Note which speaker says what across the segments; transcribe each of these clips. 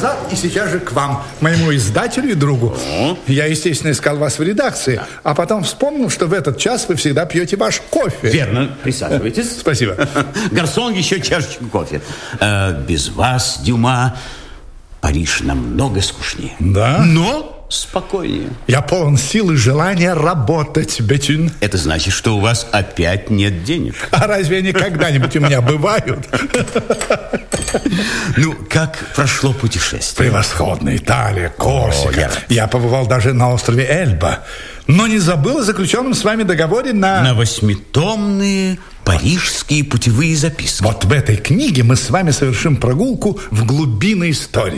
Speaker 1: назад и сейчас же к вам, моему издателю и другу. Я, естественно, искал вас в редакции, а потом вспомнил, что в этот час вы всегда пьете ваш кофе.
Speaker 2: Верно, присаживайтесь.
Speaker 1: Спасибо.
Speaker 2: Гарсон, еще чашечку кофе. Без вас, Дюма, Париж намного скучнее.
Speaker 1: Да?
Speaker 2: Но спокойнее.
Speaker 1: Я полон сил и желания работать, Бетюн.
Speaker 2: Это значит, что у вас опять нет денег.
Speaker 1: А разве они когда-нибудь у меня бывают?
Speaker 2: Ну, как прошло путешествие?
Speaker 1: Превосходно. Италия, Корсика. Я побывал даже на острове Эльба. Но не забыл о заключенном с вами договоре на 8-томные парижские путевые записки. Вот в этой книге мы с вами совершим прогулку в глубины истории.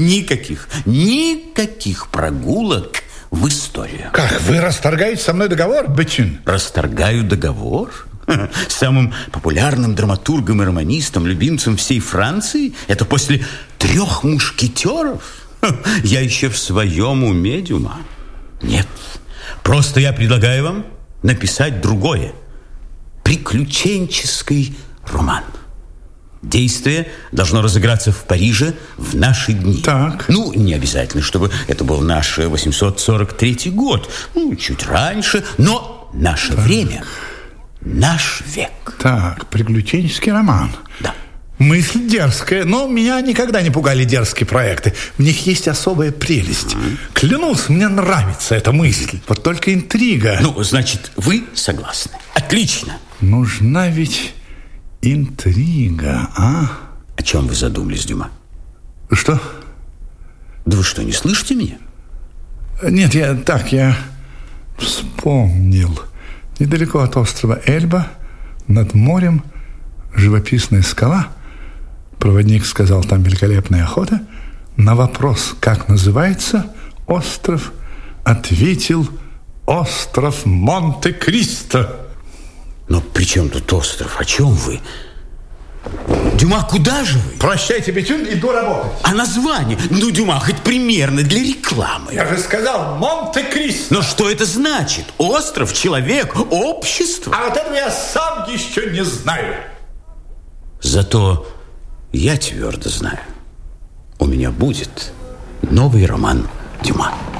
Speaker 1: Никаких прогулок в историю. Как, вы расторгаете со мной договор, Бетюн?
Speaker 2: Расторгаю договор? Самым популярным драматургом и романистом, любимцем всей Франции? Это после 3 мушкетеров? Я еще в своем уме, Дюма? Нет. Просто я предлагаю вам написать другое. Приключенческий роман. Действие должно разыграться в Париже в наши дни.
Speaker 1: Так.
Speaker 2: Ну, не обязательно, чтобы это был наш 843 год. Ну, чуть раньше, но наше время, наш век.
Speaker 1: Так, приключенческий роман.
Speaker 2: Да.
Speaker 1: Мысль дерзкая, но меня никогда не пугали дерзкие проекты. В них есть особая прелесть. Клянусь, мне нравится эта мысль. Вот только интрига.
Speaker 2: Ну, значит, вы согласны. Отлично.
Speaker 1: Нужна ведь интрига, а?
Speaker 2: О чем вы задумались, Дюма?
Speaker 1: Что?
Speaker 2: Да вы что, не слышите меня?
Speaker 1: Нет, я вспомнил. Недалеко от острова Эльба, над морем, живописная скала. Проводник сказал, там великолепная охота. На вопрос, как называется остров, ответил: остров Монте-Кристо.
Speaker 2: Но при чем тут остров? О чем вы? Дюма, куда же вы?
Speaker 1: Прощайте, Бетюн, иду работать.
Speaker 2: А название? Ну, Дюма, хоть примерно, для рекламы.
Speaker 1: Я же сказал Монте-Кристо.
Speaker 2: Но что это значит? Остров, человек, общество?
Speaker 1: А вот этого я сам еще не знаю.
Speaker 2: Зато я твердо знаю, у меня будет новый роман Дюма.